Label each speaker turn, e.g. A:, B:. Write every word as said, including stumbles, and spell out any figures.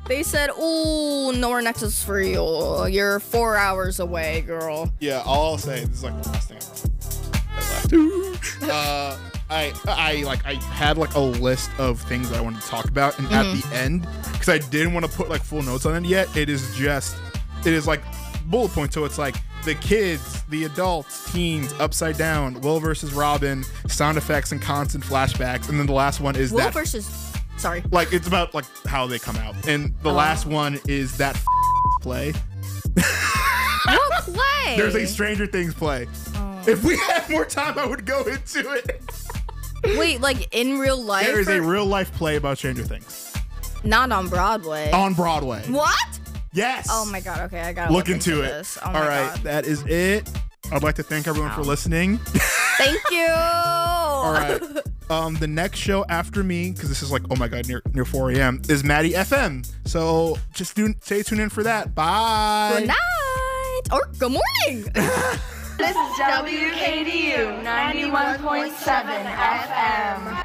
A: They said, ooh, nowhere Nexus for you. You're four hours away, girl.
B: Yeah, all I'll say, this is like the last thing I left. uh, I, I, like, I had, like, a list of things that I wanted to talk about, and mm-hmm. at the end, because I didn't want to put, like, full notes on it yet, it is just, it is, like, bullet points, so it's, like, the kids, the adults, teens, Upside Down, Will versus Robin, sound effects and constant flashbacks, and then the last one is
A: Will
B: that...
A: versus... Sorry.
B: Like, it's about, like, how they come out. And the oh. last one is that play.
A: What play?
B: There's a Stranger Things play. Oh. If we had more time, I would go into it.
A: Wait, like, in real life?
B: There is
A: or?
B: a real-life play about Stranger Things.
A: Not on Broadway.
B: On Broadway.
A: What?
B: Yes.
A: Oh, my God. Okay, I gotta
B: look,
A: look
B: into,
A: into
B: it.
A: This. Oh,
B: All
A: my
B: right,
A: God.
B: that is it. I'd like to thank everyone wow. for listening.
A: Thank you.
B: All right. Um, the next show after me, because this is like, oh my God, near near four a.m., is Maddie F M. So just do, stay tuned in for that. Bye.
A: Good night. Or good morning.
C: This is W K D U ninety-one point seven F M.